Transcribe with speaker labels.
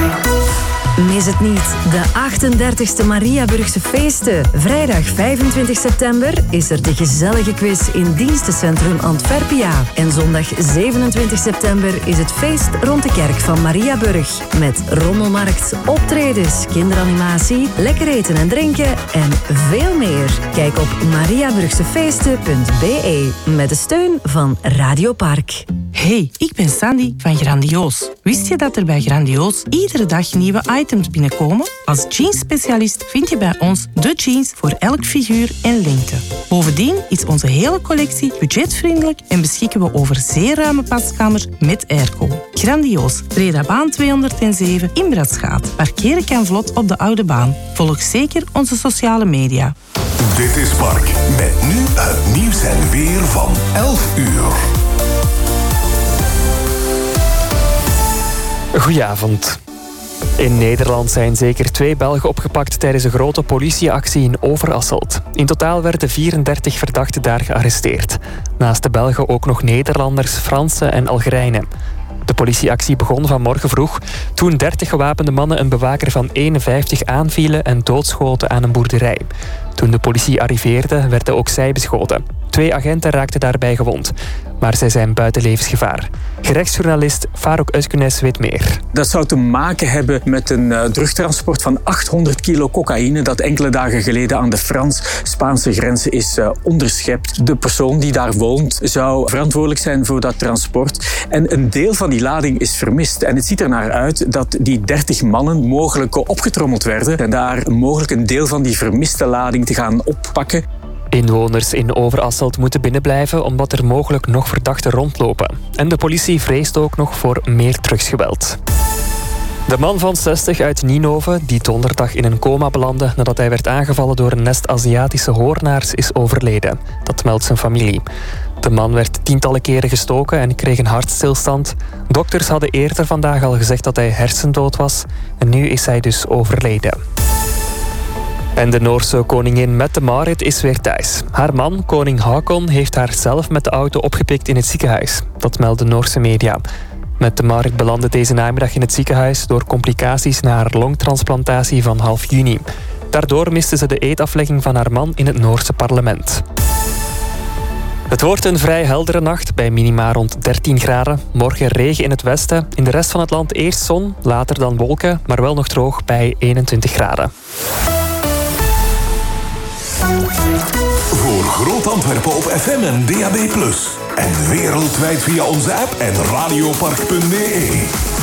Speaker 1: Mis het niet, de 38e Mariaburgse feesten. Vrijdag 25 september is er de gezellige quiz in Dienstencentrum Antwerpia. En zondag 27 september is het feest rond de kerk van Mariaburg. Met rommelmarkt, optredens, kinderanimatie, lekker eten en drinken en veel meer. Kijk op mariaburgsefeesten.be met de steun van Radio Park.
Speaker 2: Hey, ik ben Sandy van Grandioos. Wist je dat er bij Grandioos iedere dag nieuwe items binnenkomen? Als jeansspecialist vind je bij ons de jeans voor elk figuur en lengte. Bovendien is onze hele collectie budgetvriendelijk en beschikken we over zeer ruime paskamers met airco. Grandioos, Bredabaan 207 in Bradschaat. Parkeren kan vlot op de oude baan. Volg zeker onze sociale media.
Speaker 3: Dit is Park, met nu het nieuws en weer van 11 uur.
Speaker 4: Goedenavond. In Nederland zijn zeker 2 Belgen opgepakt tijdens een grote politieactie in Overasselt. In totaal werden 34 verdachten daar gearresteerd. Naast de Belgen ook nog Nederlanders, Fransen en Algerijnen. De politieactie begon vanmorgen vroeg toen 30 gewapende mannen een bewaker van 51 aanvielen en doodschoten aan een boerderij. Toen de politie arriveerde, werden ook zij beschoten. 2 agenten raakten daarbij gewond, maar zij zijn buiten levensgevaar. Gerechtsjournalist Farouk Özkunes weet meer.
Speaker 5: Dat zou te maken hebben met een drugtransport van 800 kilo cocaïne dat enkele dagen geleden aan de Frans-Spaanse grens is onderschept. De persoon die daar woont zou verantwoordelijk zijn voor dat transport. En een deel van die lading is vermist. En het ziet er naar uit dat die 30 mannen mogelijk opgetrommeld werden en daar mogelijk een deel van die vermiste lading te gaan oppakken.
Speaker 4: Inwoners in Overasselt moeten binnenblijven omdat er mogelijk nog verdachten rondlopen. En de politie vreest ook nog voor meer drugsgeweld. De man van 60 uit Ninove, die donderdag in een coma belandde nadat hij werd aangevallen door een nest Aziatische hoornaars, is overleden. Dat meldt zijn familie. De man werd tientallen keren gestoken en kreeg een hartstilstand. Dokters hadden eerder vandaag al gezegd dat hij hersendood was. En nu is hij dus overleden. En de Noorse koningin Mette-Marit is weer thuis. Haar man, koning Haakon, heeft haar zelf met de auto opgepikt in het ziekenhuis. Dat melden Noorse media. Mette-Marit belandde deze namiddag in het ziekenhuis door complicaties na haar longtransplantatie van half juni. Daardoor miste ze de eedaflegging van haar man in het Noorse parlement. Het wordt een vrij heldere nacht bij minima rond 13 graden. Morgen regen in het westen. In de rest van het land eerst zon, later dan wolken, maar wel nog droog bij 21 graden.
Speaker 3: Voor Groot Antwerpen op FM en DAB+. En wereldwijd via onze app en radiopark.be.